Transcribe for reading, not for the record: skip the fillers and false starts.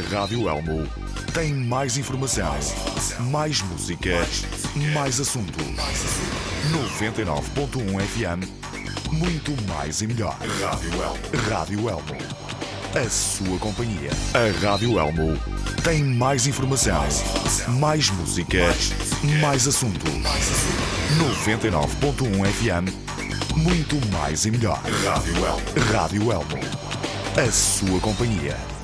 Rádio Elmo tem mais informação, mais música, mais assunto. 99.1 FM, muito mais e melhor. Rádio Elmo, a sua companhia. A Rádio Elmo tem mais informação, mais música, mais assunto. 99.1 FM, muito mais e melhor. Rádio Elmo, a sua companhia.